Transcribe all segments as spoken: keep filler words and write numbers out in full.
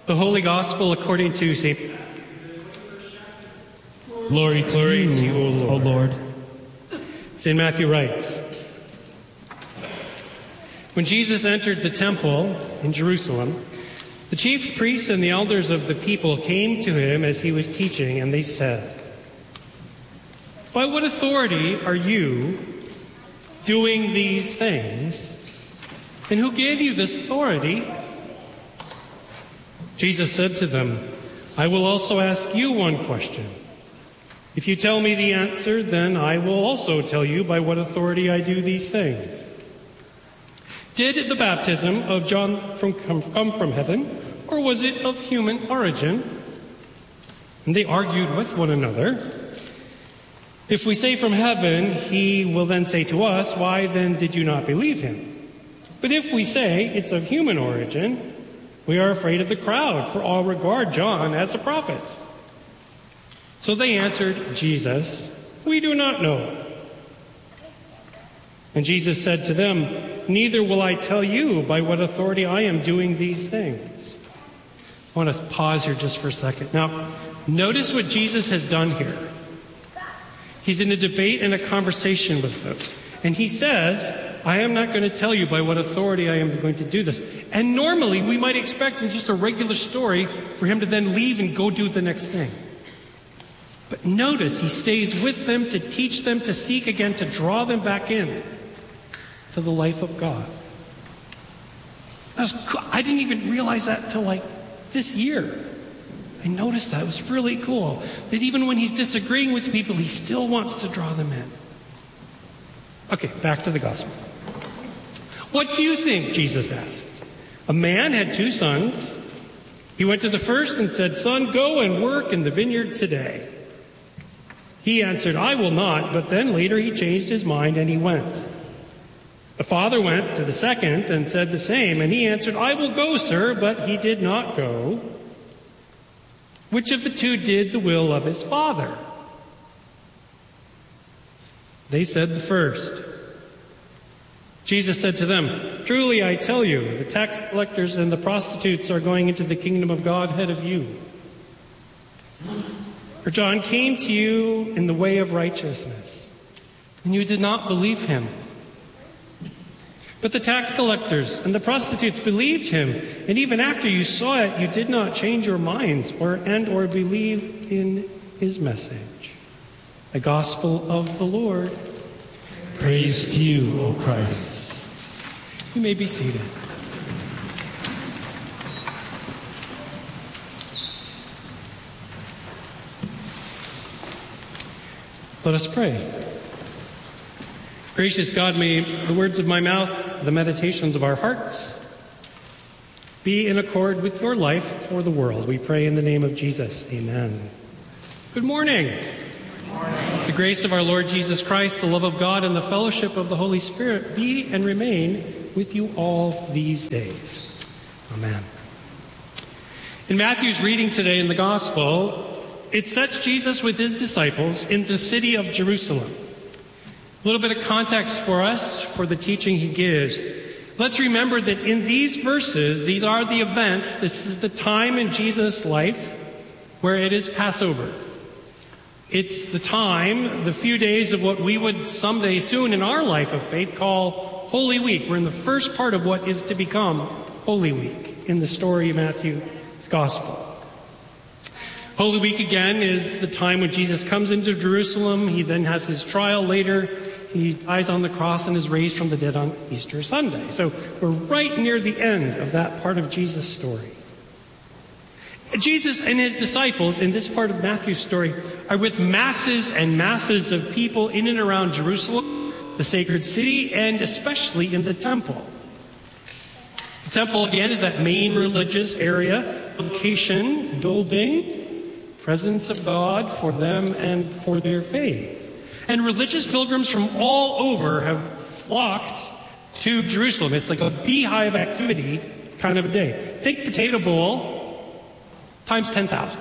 The Holy Gospel according to Saint Glory to Glory you, to you, O Lord. O Lord. Saint Matthew writes, when Jesus entered the temple in Jerusalem, the chief priests and the elders of the people came to him as he was teaching, and they said, "By what authority are you doing these things? And who gave you this authority?" Jesus said to them, "I will also ask you one question. If you tell me the answer, then I will also tell you by what authority I do these things. Did the baptism of John from, come, come from heaven, or was it of human origin?" And they argued with one another. "If we say from heaven, he will then say to us, 'Why then did you not believe him?' But if we say it's of human origin, we are afraid of the crowd, for all regard John as a prophet." So they answered Jesus, "We do not know." And Jesus said to them, "Neither will I tell you by what authority I am doing these things." I want to pause here just for a second. Now, notice what Jesus has done here. He's in a debate and a conversation with folks. And he says, "I am not going to tell you by what authority I am going to do this." And normally we might expect in just a regular story for him to then leave and go do the next thing. But notice he stays with them to teach them, to seek again, to draw them back in to the life of God. That was cool. I didn't even realize that till like this year. I noticed that. It was really cool. That even when he's disagreeing with people, he still wants to draw them in. Okay, back to the gospel. "What do you think?" Jesus asked. "A man had two sons. He went to the first and said, 'Son, go and work in the vineyard today.' He answered, 'I will not.' But then later he changed his mind and he went. The father went to the second and said the same. And he answered, 'I will go, sir.' But he did not go. Which of the two did the will of his father?" They said, "The first." Jesus said to them, "Truly I tell you, the tax collectors and the prostitutes are going into the kingdom of God ahead of you. For John came to you in the way of righteousness, and you did not believe him. But the tax collectors and the prostitutes believed him, and even after you saw it, you did not change your minds or and or believe in his message." The gospel of the Lord. Praise to you, O Christ. You may be seated. Let us pray. Gracious God, may the words of my mouth, the meditations of our hearts, be in accord with your life for the world. We pray in the name of Jesus. Amen. Good morning. Good morning. The grace of our Lord Jesus Christ, the love of God, and the fellowship of the Holy Spirit be and remain with you all these days. Amen. In Matthew's reading today in the Gospel, it sets Jesus with his disciples in the city of Jerusalem. A little bit of context for us for the teaching he gives. Let's remember that in these verses, these are the events, this is the time in Jesus' life where it is Passover. It's the time, the few days of what we would someday soon in our life of faith call Holy Week. We're in the first part of what is to become Holy Week in the story of Matthew's Gospel. Holy Week, again, is the time when Jesus comes into Jerusalem. He then has his trial later. He dies on the cross and is raised from the dead on Easter Sunday. So we're right near the end of that part of Jesus' story. Jesus and his disciples in this part of Matthew's story are with masses and masses of people in and around Jerusalem, the sacred city, and especially in the temple. The temple, again, is that main religious area, location, building, presence of God for them and for their faith. And religious pilgrims from all over have flocked to Jerusalem. It's like a beehive activity kind of a day. Think Potato Bowl times ten thousand.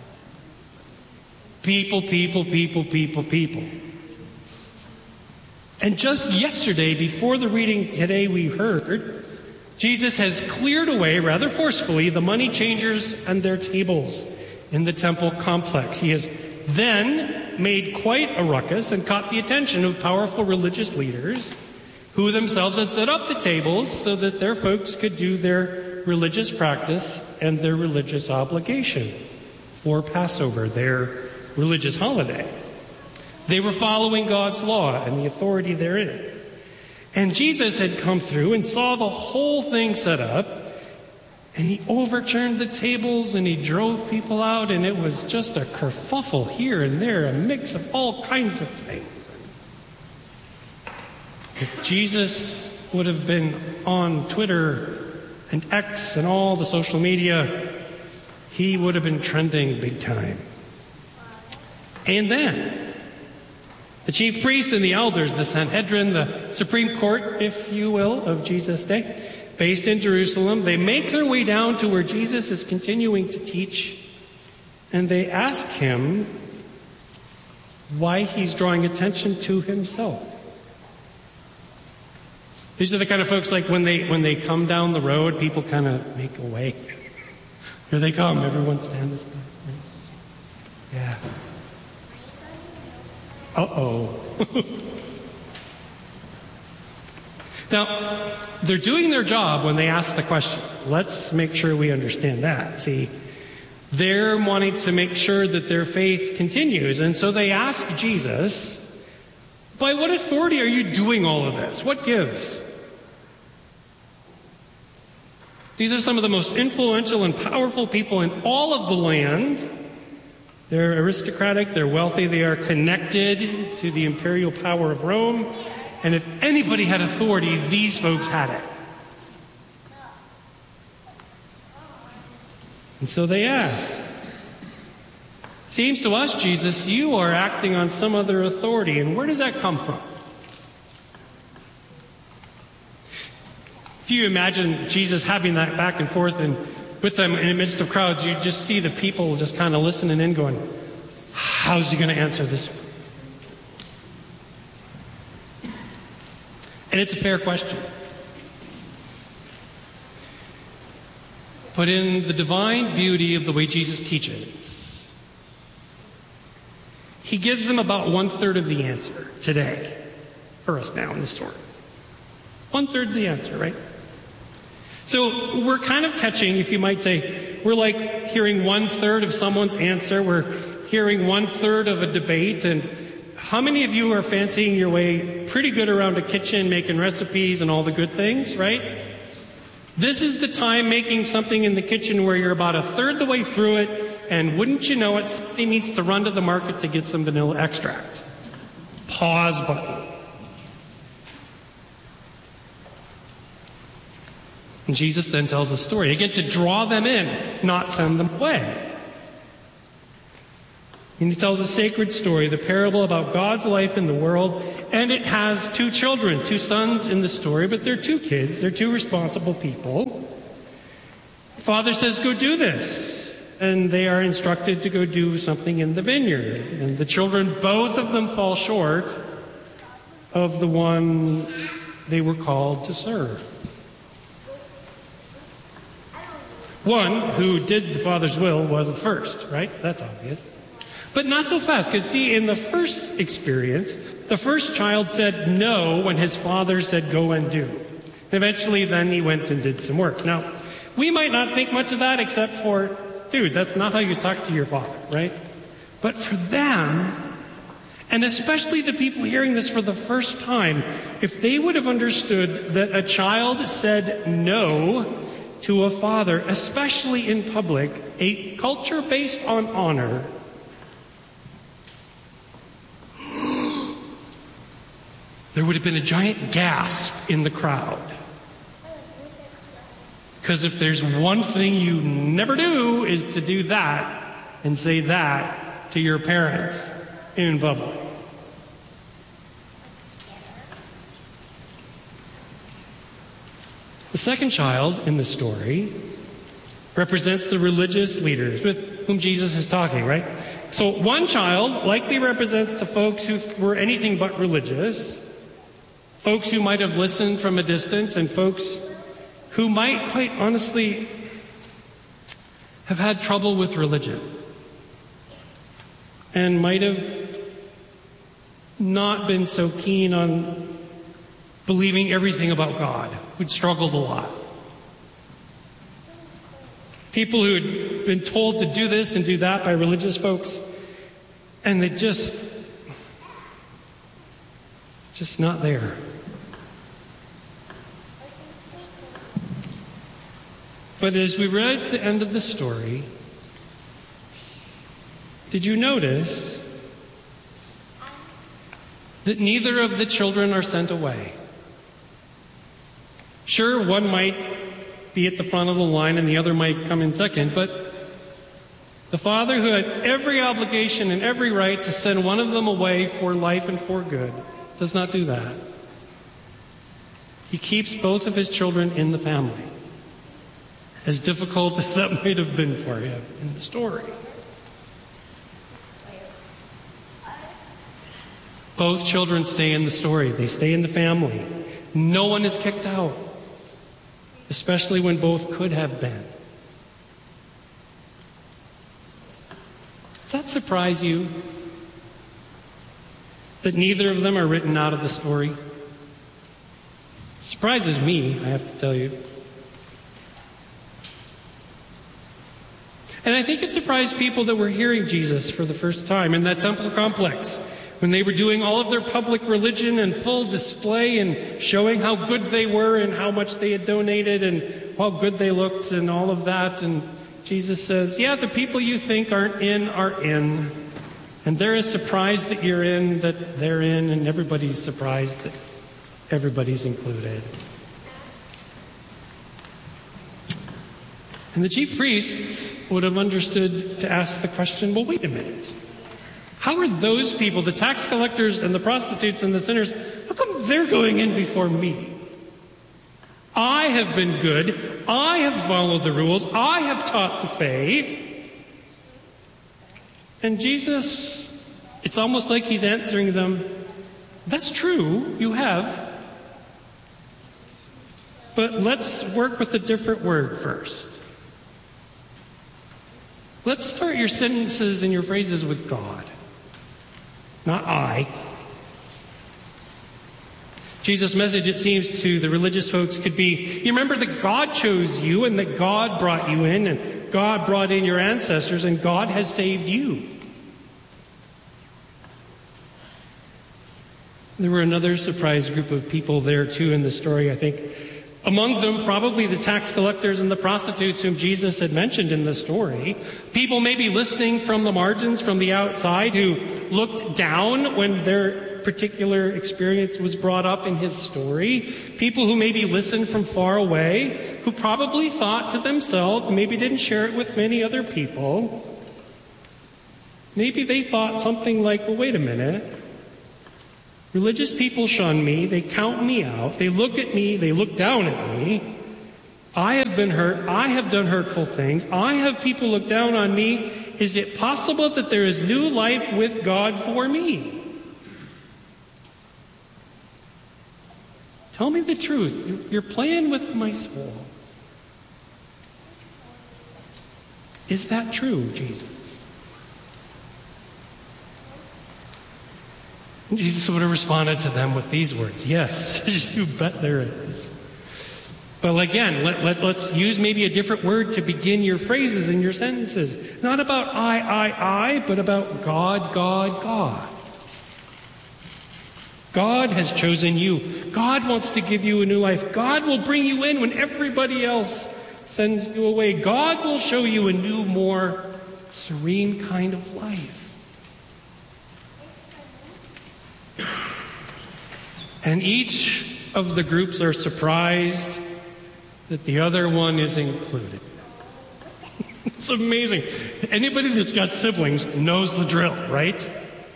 People, people, people, people, people. And just yesterday, before the reading today we heard, Jesus has cleared away, rather forcefully, the money changers and their tables in the temple complex. He has then made quite a ruckus and caught the attention of powerful religious leaders who themselves had set up the tables so that their folks could do their religious practice and their religious obligation for Passover, their religious holiday. They were following God's law and the authority therein. And Jesus had come through and saw the whole thing set up, and he overturned the tables and he drove people out, and it was just a kerfuffle here and there, a mix of all kinds of things. If Jesus would have been on Twitter and X and all the social media, he would have been trending big time. And then the chief priests and the elders, the Sanhedrin, the Supreme Court, if you will, of Jesus' day, based in Jerusalem, they make their way down to where Jesus is continuing to teach, and they ask him why he's drawing attention to himself. These are the kind of folks like when they when they come down the road, people kind of make a way. Here they come, everyone stand this way. Yeah. Uh-oh. Now, they're doing their job when they ask the question. Let's make sure we understand that. See, they're wanting to make sure that their faith continues. And so they ask Jesus, by what authority are you doing all of this? What gives? These are some of the most influential and powerful people in all of the land. They're aristocratic, they're wealthy, they are connected to the imperial power of Rome. And if anybody had authority, these folks had it. And so they ask, seems to us, Jesus, you are acting on some other authority. And where does that come from? If you imagine Jesus having that back and forth and with them in the midst of crowds, you just see the people just kind of listening in going, how's he going to answer this? And it's a fair question. But in the divine beauty of the way Jesus teaches, he gives them about one-third of the answer today for us now in the story. One-third of the answer, right? So we're kind of catching, if you might say, we're like hearing one-third of someone's answer. We're hearing one-third of a debate. And how many of you are fancying your way pretty good around a kitchen, making recipes and all the good things, right? This is the time making something in the kitchen where you're about a third the way through it, and wouldn't you know it, somebody needs to run to the market to get some vanilla extract. Pause button. And Jesus then tells a story, again, to draw them in, not send them away. And he tells a sacred story, the parable about God's life in the world, and it has two children, two sons in the story, but they're two kids, they're two responsible people. Father says, go do this. And they are instructed to go do something in the vineyard. And the children, both of them fall short of the one they were called to serve. One who did the Father's will was the first, right? That's obvious. But not so fast, because see, in the first experience, the first child said no when his father said go and do. Eventually, then he went and did some work. Now, we might not think much of that except for, dude, that's not how you talk to your father, right? But for them, and especially the people hearing this for the first time, if they would have understood that a child said no to a father, especially in public, a culture based on honor, there would have been a giant gasp in the crowd. Because if there's one thing you never do is to do that and say that to your parents in public. The second child in the story represents the religious leaders with whom Jesus is talking, right? So one child likely represents the folks who were anything but religious, folks who might have listened from a distance, and folks who might quite honestly have had trouble with religion and might have not been so keen on believing everything about God, who'd struggled a lot. People who had been told to do this and do that by religious folks, and they just, just not there. But as we read the end of the story, did you notice that neither of the children are sent away? Sure, one might be at the front of the line and the other might come in second, but the father, who had every obligation and every right to send one of them away for life and for good, does not do that. He keeps both of his children in the family, as difficult as that might have been for him in the story. Both children stay in the story. They stay in the family. No one is kicked out, especially when both could have been. Does that surprise you? That neither of them are written out of the story? It surprises me, I have to tell you. And I think it surprised people that were hearing Jesus for the first time in that temple complex, when they were doing all of their public religion and full display and showing how good they were and how much they had donated and how good they looked and all of that. And Jesus says, yeah, the people you think aren't in are in. And they're as surprised that you're in that they're in, and everybody's surprised that everybody's included. And the chief priests would have understood to ask the question, well, wait a minute. How are those people, the tax collectors and the prostitutes and the sinners, how come they're going in before me? I have been good. I have followed the rules. I have taught the faith. And Jesus, it's almost like he's answering them, that's true, you have. But let's work with a different word first. Let's start your sentences and your phrases with God, not I. Jesus' message, it seems, to the religious folks could be, you remember that God chose you and that God brought you in and God brought in your ancestors and God has saved you. There were another surprise group of people there too in the story, I think. Among them, probably the tax collectors and the prostitutes whom Jesus had mentioned in the story. People maybe listening from the margins, from the outside, who looked down when their particular experience was brought up in his story. People who maybe listened from far away, who probably thought to themselves, maybe didn't share it with many other people. Maybe they thought something like, well, wait a minute. Religious people shun me, they count me out, they look at me, they look down at me. I have been hurt, I have done hurtful things, I have people look down on me. Is it possible that there is new life with God for me? Tell me the truth. You're playing with my soul. Is that true, Jesus? Jesus would have responded to them with these words, yes, you bet there is. But again, let, let, let's use maybe a different word to begin your phrases and your sentences. Not about I, I, I, but about God, God, God. God has chosen you. God wants to give you a new life. God will bring you in when everybody else sends you away. God will show you a new, more serene kind of life. And each of the groups are surprised that the other one is included. It's amazing. Anybody that's got siblings knows the drill, right?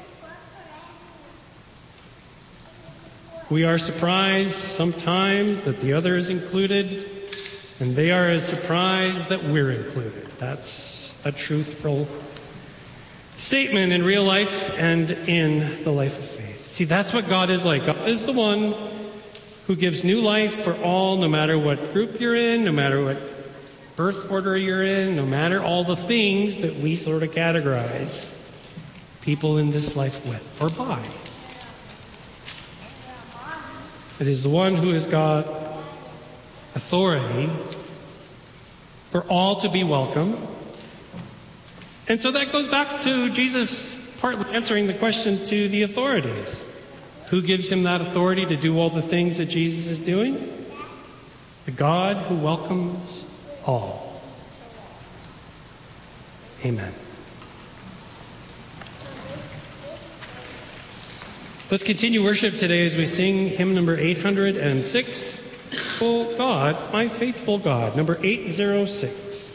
We are surprised sometimes that the other is included, and they are as surprised that we're included. That's a truthful statement in real life and in the life of faith. See, that's what God is like. God is the one who gives new life for all, no matter what group you're in, no matter what birth order you're in, no matter all the things that we sort of categorize people in this life with or by. It is the one who has got authority for all to be welcome. And so that goes back to Jesus partly answering the question to the authorities. Who gives him that authority to do all the things that Jesus is doing? The God who welcomes all. Amen. Let's continue worship today as we sing hymn number eight hundred six, O God, my faithful God, number eight oh six.